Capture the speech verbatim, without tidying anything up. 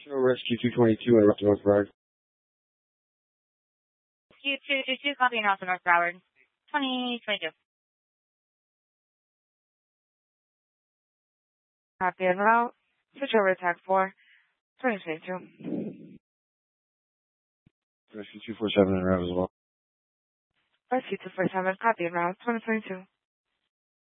Show Rescue two twenty-two and North Broward. Rescue two twenty-two, copy and also North Broward. twenty twenty-two. Copy and route. Switch over to tag four. twenty twenty-two. Rescue two forty-seven and route as well. Rescue two forty-seven, copy and route. twenty twenty-two.